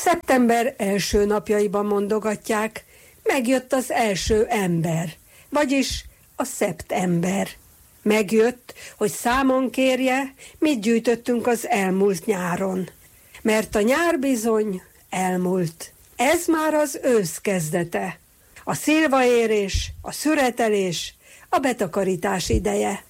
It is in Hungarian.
Szeptember első napjaiban mondogatják, megjött az első ember, vagyis a szeptember. Megjött, hogy számon kérje, mit gyűjtöttünk az elmúlt nyáron. Mert a nyár bizony elmúlt. Ez már az ősz kezdete. A szilvaérés, a szüretelés, a betakarítás ideje.